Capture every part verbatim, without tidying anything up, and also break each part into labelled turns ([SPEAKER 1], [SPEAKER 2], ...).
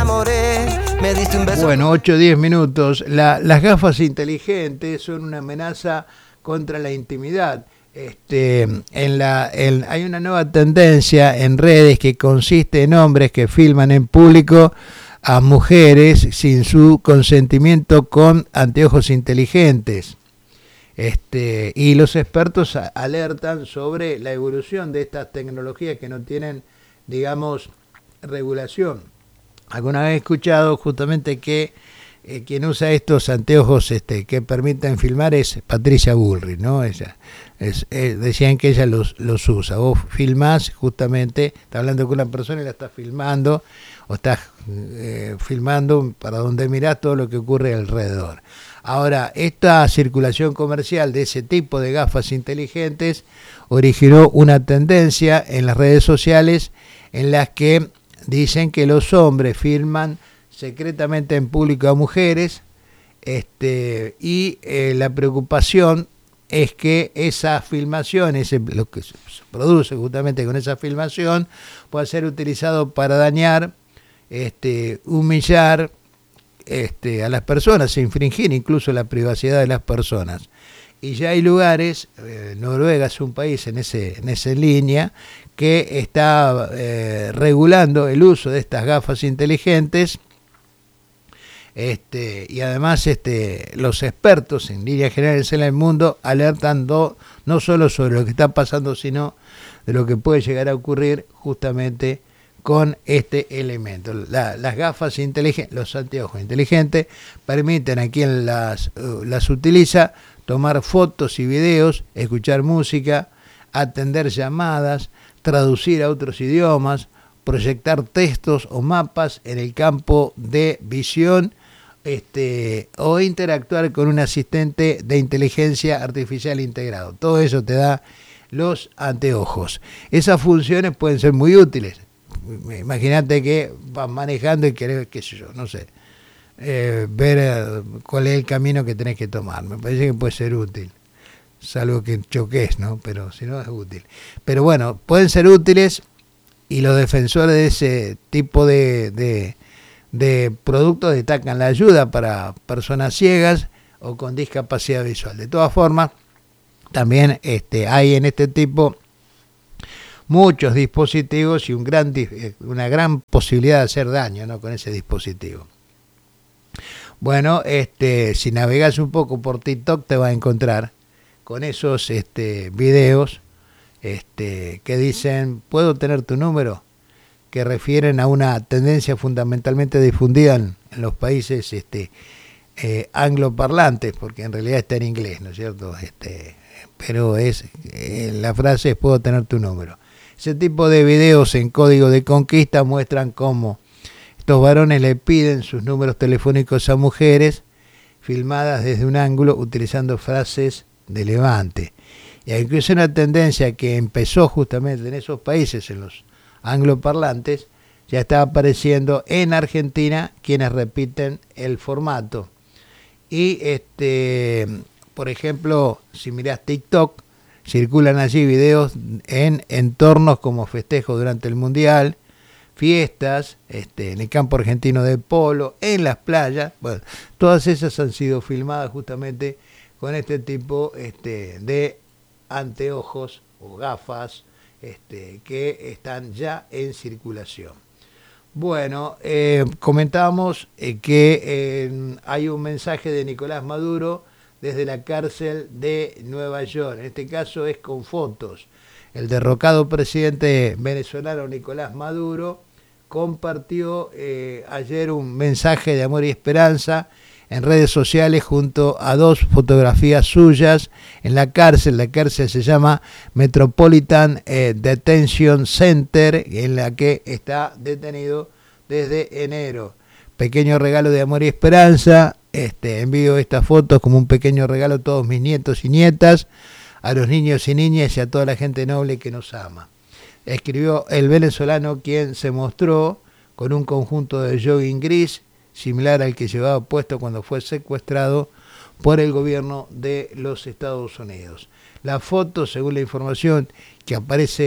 [SPEAKER 1] enamoré, me diste un beso.
[SPEAKER 2] Bueno, ocho o diez minutos. La, las gafas inteligentes son una amenaza contra la intimidad. Este, en la, en, hay una nueva tendencia en redes que consiste en hombres que filman en público a mujeres sin su consentimiento con anteojos inteligentes. Este, y los expertos alertan sobre la evolución de estas tecnologías que no tienen, digamos, regulación. Alguna vez he escuchado justamente que eh, quien usa estos anteojos este, que permiten filmar es Patricia Bullrich, ¿no? Ella, es, eh, decían que ella los, los usa. Vos filmás justamente, estás hablando con una persona y la estás filmando, o estás eh, filmando para donde mirás todo lo que ocurre alrededor. Ahora, esta circulación comercial de ese tipo de gafas inteligentes originó una tendencia en las redes sociales en las que dicen que los hombres filman secretamente en público a mujeres, este, y eh, la preocupación es que esa filmación, ese, lo que se produce justamente con esa filmación, pueda ser utilizado para dañar, este, humillar este, a las personas, infringir incluso la privacidad de las personas. Y ya hay lugares, eh, Noruega es un país en ese en esa línea, que está eh, regulando el uso de estas gafas inteligentes, este, y además este, los expertos en líneas generales en el mundo alertando no solo sobre lo que está pasando, sino de lo que puede llegar a ocurrir justamente con este elemento. La, las gafas inteligentes, los anteojos inteligentes, permiten a quien las, uh, las utiliza tomar fotos y videos, escuchar música, atender llamadas, traducir a otros idiomas, proyectar textos o mapas en el campo de visión, este, o interactuar con un asistente de inteligencia artificial integrado. Todo eso te da los anteojos. Esas funciones pueden ser muy útiles. Imagínate que vas manejando y querés, qué sé yo, no sé, eh, ver eh, cuál es el camino que tenés que tomar. Me parece que puede ser útil, salvo que choques, ¿no? Pero si no es útil. Pero bueno, pueden ser útiles, y los defensores de ese tipo de, de, de productos destacan la ayuda para personas ciegas o con discapacidad visual. De todas formas, también este, hay en este tipo muchos dispositivos y un gran, una gran posibilidad de hacer daño, ¿no? Con ese dispositivo. Bueno, este, si navegas un poco por TikTok te vas a encontrar con esos este, videos este, que dicen, ¿puedo tener tu número? Que refieren a una tendencia fundamentalmente difundida en, en los países este, eh, angloparlantes, porque en realidad está en inglés, ¿no es cierto? Este, pero es eh, la frase es, ¿puedo tener tu número? Ese tipo de videos en código de conquista muestran cómo estos varones le piden sus números telefónicos a mujeres, filmadas desde un ángulo utilizando frases de levante. Y incluso una tendencia que empezó justamente en esos países, en los angloparlantes, ya está apareciendo en Argentina, quienes repiten el formato. Y, este, por ejemplo, si mirás TikTok, circulan allí videos en entornos como festejos durante el Mundial, fiestas, este, en el campo argentino de polo, en las playas. Bueno, todas esas han sido filmadas justamente con este tipo este, de anteojos o gafas este, que están ya en circulación. Bueno, eh, comentábamos eh, que eh, hay un mensaje de Nicolás Maduro desde la cárcel de Nueva York. En este caso es con fotos. El derrocado presidente venezolano Nicolás Maduro compartió eh, ayer un mensaje de amor y esperanza en redes sociales junto a dos fotografías suyas en la cárcel. La cárcel se llama Metropolitan eh, Detention Center, en la que está detenido desde enero. Pequeño regalo de amor y esperanza. Este, envío estas fotos como un pequeño regalo a todos mis nietos y nietas, a los niños y niñas y a toda la gente noble que nos ama. Escribió el venezolano, quien se mostró con un conjunto de jogging gris, similar al que llevaba puesto cuando fue secuestrado por el gobierno de los Estados Unidos. La foto, según la información que aparece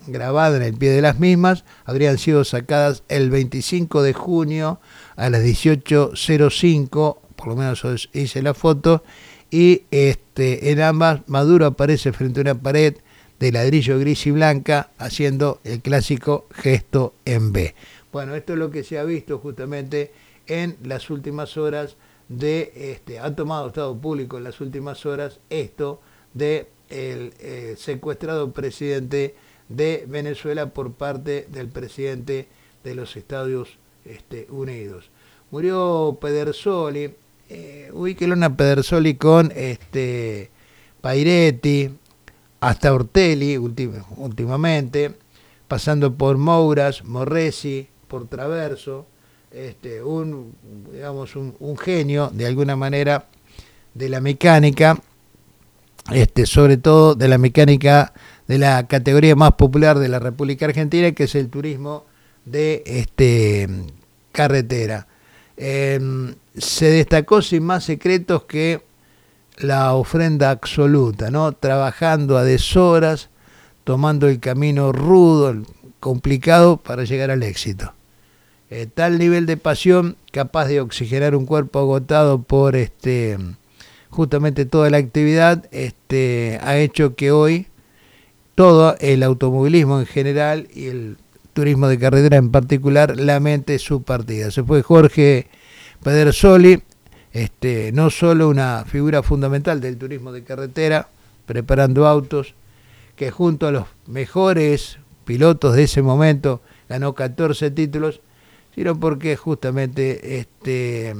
[SPEAKER 2] grabada en el pie de las mismas, habrían sido sacadas el veinticinco de junio a las dieciocho cero cinco, por lo menos hice la foto, y este, en ambas Maduro aparece frente a una pared de ladrillo gris y blanca haciendo el clásico gesto en B. Bueno, esto es lo que se ha visto justamente en las últimas horas de, este, ha tomado estado público en las últimas horas esto de el eh, secuestrado presidente de Venezuela por parte del presidente de los Estados este, Unidos. Murió Pedersoli, eh, ubíquelo a Pedersoli con este, Pairetti, hasta Ortelli ultim- últimamente, pasando por Mouras, Morresi, por Traverso, este, un, digamos, un, un genio de alguna manera de la mecánica, este, sobre todo de la mecánica de la categoría más popular de la República Argentina, que es el turismo de este, carretera. Eh, se destacó sin más secretos que la ofrenda absoluta, ¿no? Trabajando a deshoras, tomando el camino rudo, complicado para llegar al éxito. Eh, tal nivel de pasión capaz de oxigenar un cuerpo agotado por este justamente toda la actividad, este, ha hecho que hoy todo el automovilismo en general y el turismo de carretera en particular lamente su partida. Se fue Jorge Pedersoli, este, no solo una figura fundamental del turismo de carretera, preparando autos, que junto a los mejores pilotos de ese momento ganó catorce títulos, sino porque justamente este,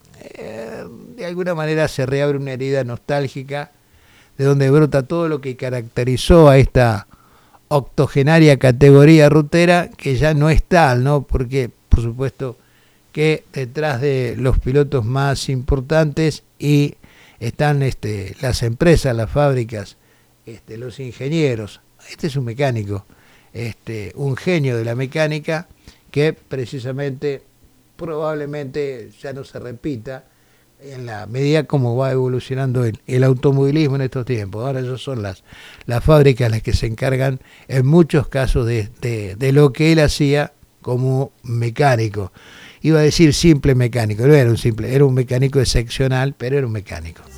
[SPEAKER 2] eh, de alguna manera se reabre una herida nostálgica de donde brota todo lo que caracterizó a esta octogenaria categoría rutera, que ya no es tal, ¿no? Porque, por supuesto, que detrás de los pilotos más importantes y están este, las empresas, las fábricas, este, los ingenieros. Este es un mecánico, este, un genio de la mecánica que precisamente probablemente ya no se repita en la medida como va evolucionando el, el automovilismo en estos tiempos. Ahora esas son las, las fábricas las que se encargan en muchos casos de, de, de lo que él hacía como mecánico. Iba a decir simple mecánico, no era un simple, era un mecánico excepcional, pero era un mecánico.